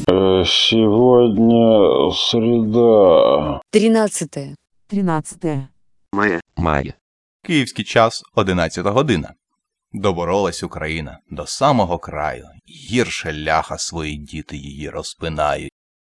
Сегодня среда. 13. Має. Київський час 11 година. Доборолась Україна до самого краю. Гірше ляха свої діти її розпинають.